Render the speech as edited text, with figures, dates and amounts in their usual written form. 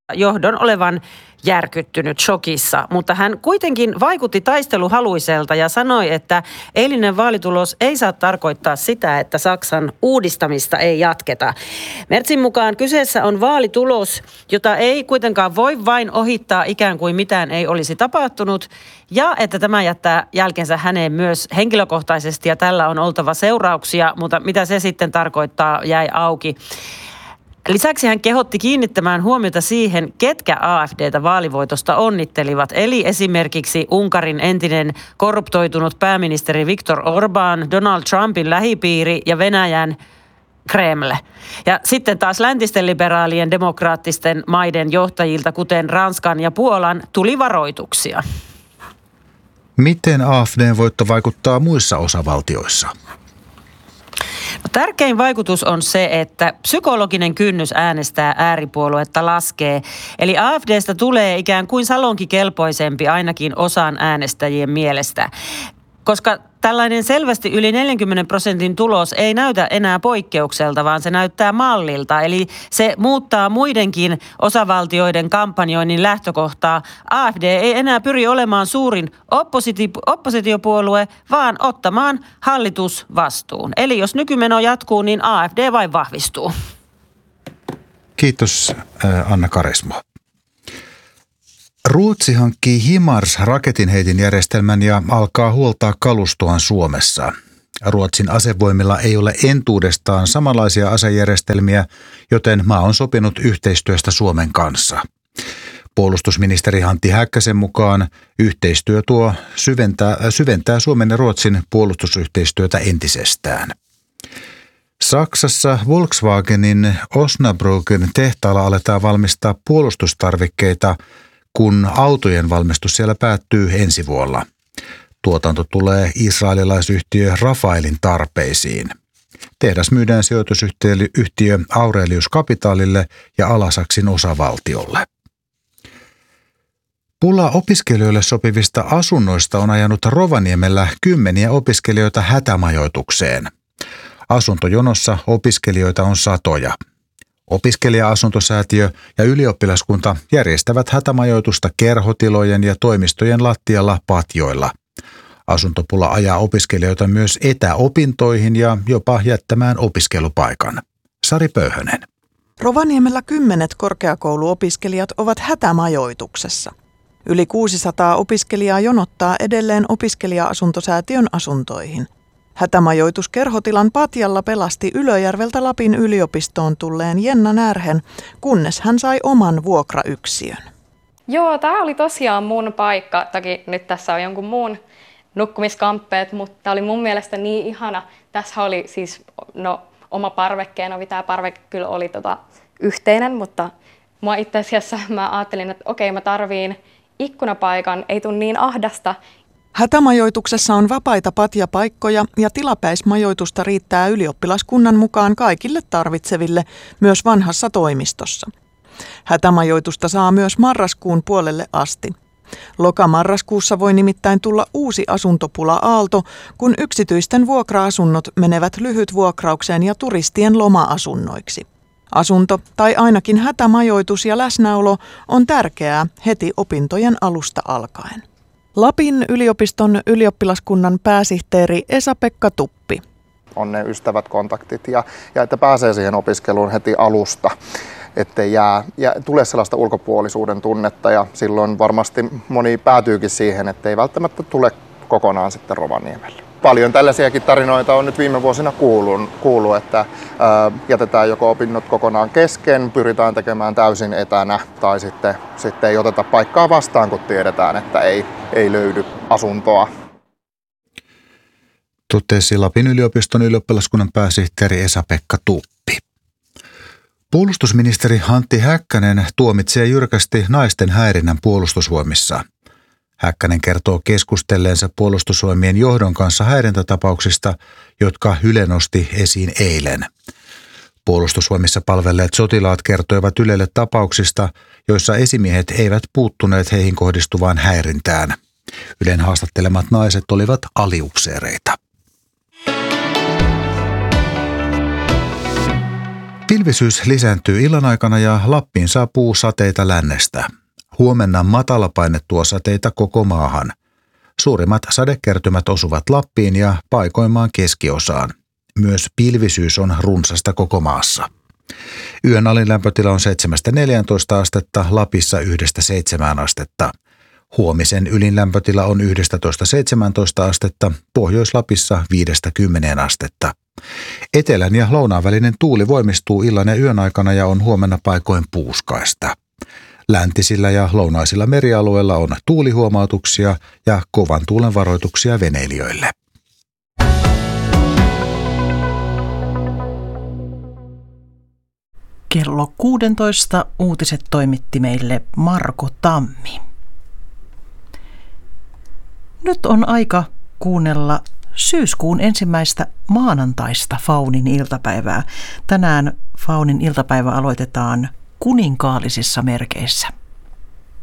johdon olevan järkyttynyt, shokissa, mutta hän kuitenkin vaikutti taisteluhaluiselta ja sanoi, että eilinen vaalitulos ei saa tarkoittaa sitä, että Saksan uudistamista ei jatketa. Merzin mukaan kyseessä on vaalitulos, jota ei kuitenkaan voi vain ohittaa ikään kuin mitään ei olisi tapahtunut, ja että tämä jättää jälkensä häneen myös henkilökohtaisesti ja tällä on oltava seurauksia, mutta mitä se sitten tarkoittaa jäi auki. Lisäksi hän kehotti kiinnittämään huomiota siihen, ketkä AfD:tä vaalivoitosta onnittelivat. Eli esimerkiksi Unkarin entinen korruptoitunut pääministeri Viktor Orbán, Donald Trumpin lähipiiri ja Venäjän Kreml. Ja sitten taas läntisten liberaalien demokraattisten maiden johtajilta, kuten Ranskan ja Puolan, tuli varoituksia. Miten AfD:n voitto vaikuttaa muissa osavaltioissa? Tärkein vaikutus on se, että psykologinen kynnys äänestää ääripuoluetta laskee. Eli AfD:stä tulee ikään kuin salonkikelpoisempi ainakin osan äänestäjien mielestä. Koska tällainen selvästi yli 40% tulos ei näytä enää poikkeukselta, vaan se näyttää mallilta. Eli se muuttaa muidenkin osavaltioiden kampanjoinnin lähtökohtaa. AfD ei enää pyri olemaan suurin oppositiopuolue, vaan ottamaan hallitusvastuun. Eli jos nykymeno jatkuu, niin AfD vain vahvistuu. Kiitos Anna Karismo. Ruotsi hankkii HIMARS-raketinheitinjärjestelmän ja alkaa huoltaa kalustoaan Suomessa. Ruotsin asevoimilla ei ole entuudestaan samanlaisia asejärjestelmiä, joten maa on sopinut yhteistyöstä Suomen kanssa. Puolustusministeri Antti Häkkäsen mukaan yhteistyö syventää Suomen ja Ruotsin puolustusyhteistyötä entisestään. Saksassa Volkswagenin Osnabrücken tehtaalla aletaan valmistaa puolustustarvikkeita, kun autojen valmistus siellä päättyy ensi vuonna. Tuotanto tulee israelilaisyhtiö Rafaelin tarpeisiin. Tehdas myydään sijoitusyhtiö Aurelius Capitalille ja Alasaksin osavaltiolle. Pula opiskelijoille sopivista asunnoista on ajanut Rovaniemellä kymmeniä opiskelijoita hätämajoitukseen. Asuntojonossa opiskelijoita on satoja. Opiskelija-asuntosäätiö ja ylioppilaskunta järjestävät hätämajoitusta kerhotilojen ja toimistojen lattialla patjoilla. Asuntopula ajaa opiskelijoita myös etäopintoihin ja jopa jättämään opiskelupaikan. Sari Pöyhönen. Rovaniemellä 10 korkeakouluopiskelijat ovat hätämajoituksessa. Yli 600 opiskelijaa jonottaa edelleen opiskelija-asuntosäätiön asuntoihin. Hätämajoitus kerhotilan patjalla pelasti Ylöjärveltä Lapin yliopistoon tulleen Jenna Närhen, kunnes hän sai oman vuokrayksiön. Joo, tämä oli tosiaan mun paikka. Toki nyt tässä on jonkun muun nukkumiskamppeet, mutta tämä oli mun mielestä niin ihana. Tässä oli siis oma parvekkeena. Tämä parveke kyllä oli yhteinen, mutta mua itse asiassa mä ajattelin, että okei, mä tarviin ikkunapaikan, ei tule niin ahdasta. Hätämajoituksessa on vapaita patjapaikkoja ja tilapäismajoitusta riittää ylioppilaskunnan mukaan kaikille tarvitseville, myös vanhassa toimistossa. Hätämajoitusta saa myös marraskuun puolelle asti. Loka-marraskuussa voi nimittäin tulla uusi asuntopula-aalto, kun yksityisten vuokra-asunnot menevät lyhytvuokraukseen ja turistien loma-asunnoiksi. Asunto tai ainakin hätämajoitus ja läsnäolo on tärkeää heti opintojen alusta alkaen. Lapin yliopiston ylioppilaskunnan pääsihteeri Esa-Pekka Tuppi. On ne ystävät, kontaktit ja että pääsee siihen opiskeluun heti alusta, ettei tule sellaista ulkopuolisuuden tunnetta ja silloin varmasti moni päätyykin siihen, ettei välttämättä tule kokonaan sitten Rovaniemelle. Paljon tällaisiakin tarinoita on nyt viime vuosina kuullut, että jätetään joko opinnot kokonaan kesken, pyritään tekemään täysin etänä tai sitten ei oteta paikkaa vastaan, kun tiedetään, että ei löydy asuntoa. Totesi Lapin yliopiston ylioppilaskunnan pääsihteeri Esa-Pekka Tuppi. Puolustusministeri Antti Häkkänen tuomitsee jyrkästi naisten häirinnän puolustusvoimissa. Häkkänen kertoo keskustelleensa puolustusvoimien johdon kanssa häirintätapauksista, jotka Yle nosti esiin eilen. Puolustusvoimissa palvelleet sotilaat kertoivat Ylelle tapauksista, joissa esimiehet eivät puuttuneet heihin kohdistuvaan häirintään. Ylen haastattelemat naiset olivat aliupseereita. Pilvisyys lisääntyy illan aikana ja Lappiin saapuu sateita lännestä. Huomenna matalapaine tuo sateita koko maahan. Suurimmat sadekertymät osuvat Lappiin ja paikoimaan keskiosaan. Myös pilvisyys on runsasta koko maassa. Yön alin lämpötila on 7-14 astetta, Lapissa 1-7 astetta. Huomisen ylin lämpötila on 11-17 astetta, Pohjois-Lapissa 5-10 astetta. Etelän ja lounaan välinen tuuli voimistuu illan ja yön aikana ja on huomenna paikoin puuskaista. Läntisillä ja lounaisilla merialueilla on tuulihuomautuksia ja kovan tuulen varoituksia veneilijöille. Kello 16 uutiset toimitti meille Marko Tammi. Nyt on aika kuunnella syyskuun ensimmäistä maanantaista Faunin iltapäivää. Tänään Faunin iltapäivä aloitetaan kuninkaallisissa merkeissä.